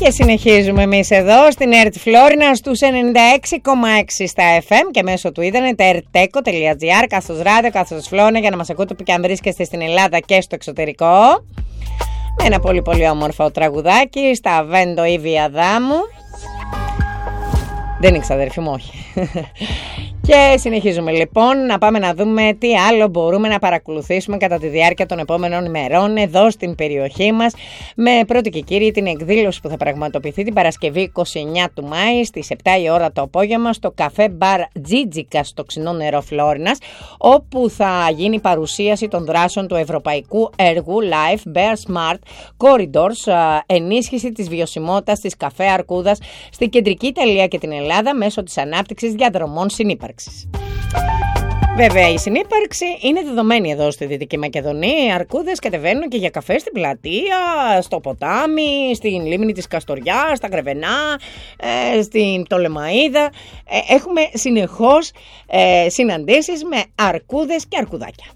Και συνεχίζουμε εμείς εδώ στην ΕΡΤ Φλόρινα στους 96,6 στα FM και μέσω του ίντερνετ erteco.gr, καθώς ράδιο, καθώς Φλόρινα, για να μας ακούτε που και αν βρίσκεστε στην Ελλάδα και στο εξωτερικό. Με ένα πολύ πολύ όμορφο τραγουδάκι στα Βέντο Ήβη Αδάμου. Δεν είναι ξαδέρφη μου, όχι. Και συνεχίζουμε λοιπόν να πάμε να δούμε τι άλλο μπορούμε να παρακολουθήσουμε κατά τη διάρκεια των επόμενων ημερών εδώ στην περιοχή μας, με πρώτη και κύριη την εκδήλωση που θα πραγματοποιηθεί την Παρασκευή 29 του Μάη στις 7 η ώρα το απόγευμα στο καφέ μπαρ Τζίτζικα στο Ξινό Νερό Φλόρινας, όπου θα γίνει παρουσίαση των δράσεων του ευρωπαϊκού έργου Life Bear Smart Corridors, ενίσχυση της βιωσιμότητας της καφέ Αρκούδας στην κεντρική Ιταλία και την Ελλάδα μέσω της ανάπτυξης διαδρομών συνύπαρξης. Βέβαια η συνύπαρξη είναι δεδομένη εδώ στη Δυτική Μακεδονία. Οι αρκούδες κατεβαίνουν και για καφέ στην πλατεία, στο ποτάμι, στην λίμνη της Καστοριάς, στα Γρεβενά, στην Πτολεμαΐδα. Έχουμε συνεχώς συναντήσεις με αρκούδες και αρκουδάκια.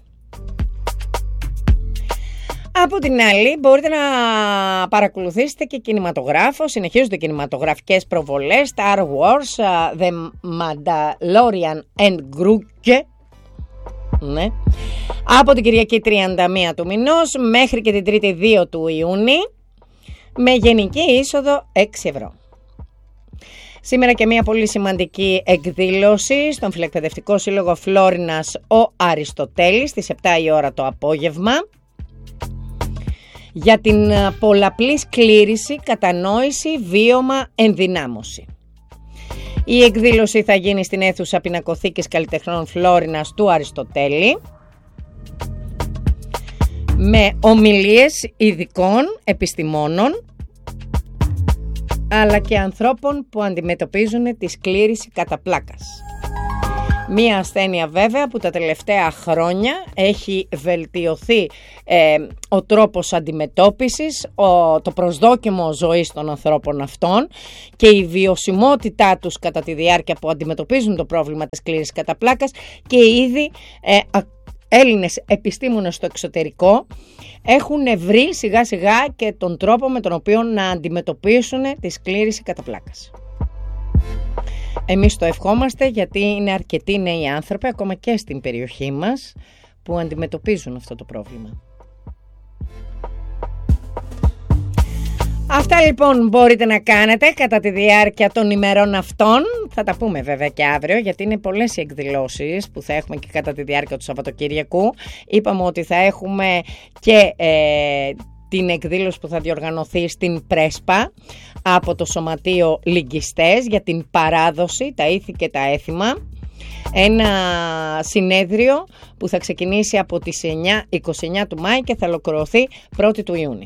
Από την άλλη μπορείτε να παρακολουθήσετε και κινηματογράφο. Συνεχίζονται κινηματογραφικές προβολές, Star Wars, The Mandalorian and Grogu. Ναι. Από την Κυριακή 31 του μηνός μέχρι και την Τρίτη 2 του Ιούνιου, με γενική είσοδο 6 ευρώ. Σήμερα και μια πολύ σημαντική εκδήλωση στον Φιλεκπαιδευτικό Σύλλογο Φλόρινας ο Αριστοτέλης στις 7 η ώρα το απόγευμα, για την πολλαπλή σκλήρηση, κατανόηση, βίωμα, ενδυνάμωση. Η εκδήλωση θα γίνει στην αίθουσα Πινακοθήκης Καλλιτεχνών Φλόρινας του Αριστοτέλη, με ομιλίες ειδικών επιστημόνων αλλά και ανθρώπων που αντιμετωπίζουν τη σκλήρηση κατά πλάκας. Μία ασθένεια βέβαια που τα τελευταία χρόνια έχει βελτιωθεί ο τρόπος αντιμετώπισης, το προσδόκιμο ζωής των ανθρώπων αυτών και η βιωσιμότητά τους κατά τη διάρκεια που αντιμετωπίζουν το πρόβλημα της σκλήρησης κατά πλάκας, και ήδη Έλληνες επιστήμονες στο εξωτερικό έχουν βρει σιγά σιγά και τον τρόπο με τον οποίο να αντιμετωπίσουν τη σκλήρηση κατά πλάκας. Εμείς το ευχόμαστε, γιατί είναι αρκετοί νέοι άνθρωποι ακόμα και στην περιοχή μας που αντιμετωπίζουν αυτό το πρόβλημα. Αυτά λοιπόν μπορείτε να κάνετε κατά τη διάρκεια των ημερών αυτών. Θα τα πούμε βέβαια και αύριο, γιατί είναι πολλές οι εκδηλώσεις που θα έχουμε και κατά τη διάρκεια του Σαββατοκύριακου. Είπαμε ότι θα έχουμε και την εκδήλωση που θα διοργανωθεί στην Πρέσπα από το Σωματείο Λυγκιστές για την παράδοση, τα ήθη και τα έθιμα. Ένα συνέδριο που θα ξεκινήσει από τις 29 του Μάη και θα ολοκληρωθεί 1η του Ιούνιου.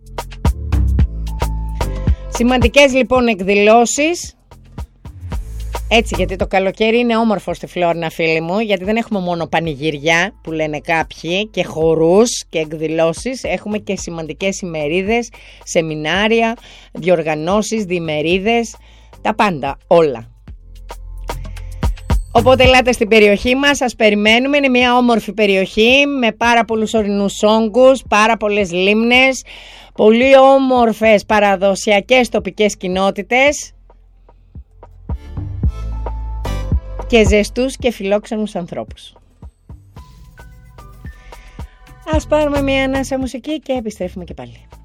Σημαντικές λοιπόν εκδηλώσεις. Έτσι, γιατί το καλοκαίρι είναι όμορφο στη Φλόρινα, φίλοι μου, γιατί δεν έχουμε μόνο πανηγυριά που λένε κάποιοι και χορούς και εκδηλώσεις. Έχουμε και σημαντικές ημερίδες, σεμινάρια, διοργανώσεις, διημερίδες, τα πάντα, όλα. Οπότε ελάτε στην περιοχή μας, σας περιμένουμε. Είναι μια όμορφη περιοχή με πάρα πολλούς ορεινούς όγκους, πάρα πολλές λίμνες, πολύ όμορφες παραδοσιακές τοπικές κοινότητες και ζεστούς και φιλόξενους ανθρώπους. Ας πάρουμε μια ανάσα μουσική και επιστρέφουμε και πάλι.